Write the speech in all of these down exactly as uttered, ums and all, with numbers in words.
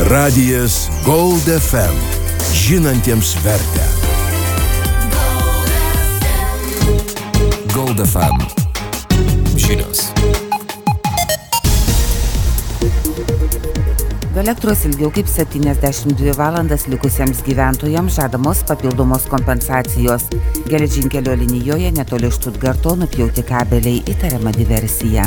Radijas Gold F M. Žinantiems vertę. Gold F M. Žinios. Be elektros ilgiau kaip septyniasdešimt dvi valandas likusiems gyventojams žadamos papildomos kompensacijos. Geležinkelio linijoje netoli Štutgarto nupjauti kabeliai, įtariama diversija.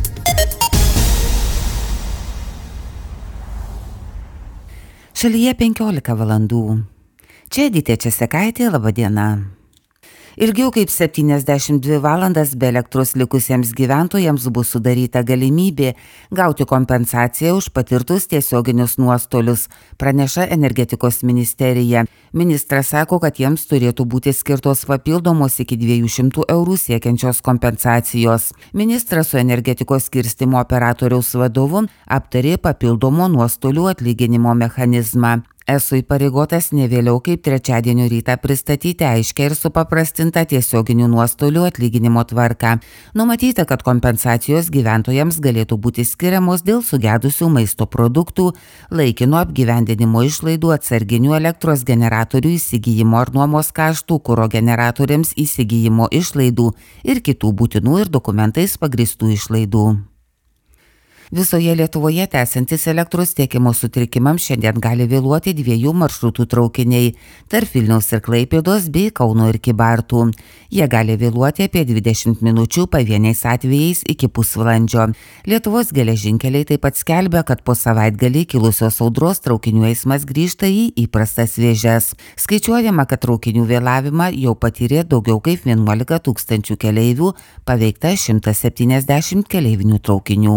Šalyje penkiolika valandų. Čia Edita Česekaitė, laba diena. Ilgiau kaip septyniasdešimt dvi valandas be elektros likusiems gyventojams bus sudaryta galimybė gauti kompensaciją už patirtus tiesioginius nuostolius, praneša energetikos ministerija. Ministras sako, kad jiems turėtų būti skirtos papildomos iki dviejų šimtų eurų siekiančios kompensacijos. Ministras su energetikos skirstymo operatoriaus vadovu aptarė papildomo nuostolių atlyginimo mechanizmą. Esu įpareigotas ne vėliau kaip trečiadienio rytą pristatyti aiškią ir supaprastintą tiesioginių nuostolių atlyginimo tvarką. Numatyta, kad kompensacijos gyventojams galėtų būti skiriamos dėl sugedusių maisto produktų, laikino apgyvendinimo išlaidų, atsarginių elektros generatorių įsigijimo ar nuomos kaštų, kuro generatoriams įsigijimo išlaidų ir kitų būtinų ir dokumentais pagristų išlaidų. Visoje Lietuvoje tęsiantis elektros tiekimo sutrikimams šiandien gali vėluoti dviejų maršrutų traukiniai tarp Vilniaus ir Klaipėdos bei Kauno ir Kybartų. Jie gali vėluoti apie dvidešimt minučių, pavieniais atvejais iki pusvalandžio. Lietuvos geležinkeliai taip pat skelbia, kad po savaitgalį kilusios audros traukinių eismas grįžta į įprastas vėžes. Skaičiuojama, kad traukinių vėlavimą jau patyrė daugiau kaip vienuolika tūkstančių keleivių, paveikta šimtas septyniasdešimt keleivinių traukinių.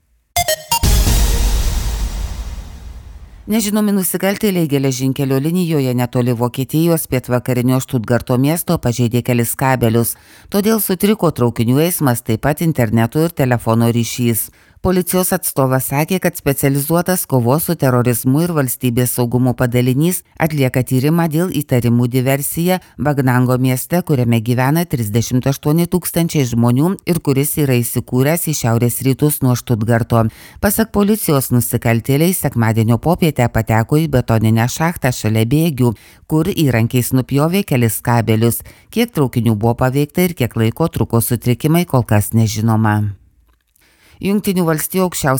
Nežinomi nusikaltėliai geležinkelio linijoje netoli Vokietijos pietvakarinio Štutgarto miesto pažeidė kelis kabelius, todėl sutriko traukinių eismas, taip pat interneto ir telefono ryšys. Policijos atstovas sakė, kad specializuotas kovos su terorizmu ir valstybės saugumo padalinys atlieka tyrimą dėl įtarimų diversiją Bagnango mieste, kuriame gyvena trisdešimt aštuoni tūkstančiai žmonių ir kuris yra įsikūręs į šiaurės rytus nuo Štutgarto. Pasak policijos, nusikaltėliai sekmadienio popietę pateko į betoninę šachtą šalia bėgių, kur įrankiais nupjovė kelis kabelius. Kiek traukinių buvo paveikta ir kiek laiko truko sutrikimai, kol kas nežinoma. Jungtinių valstijų aukščiausias